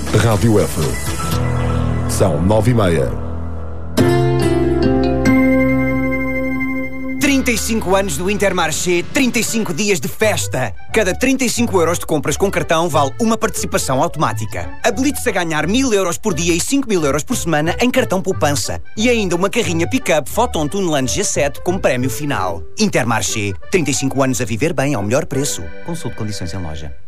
Rádio F. São 9h30. 35 anos do Intermarché, 35 dias de festa. Cada 35 euros de compras com cartão vale uma participação automática. Habilite-se a ganhar 1000 euros por dia e 5000 euros por semana em cartão poupança. E ainda uma carrinha pick-up Photon Tuneland G7 como prémio final. Intermarché, 35 anos a viver bem ao melhor preço. Consulte condições em loja.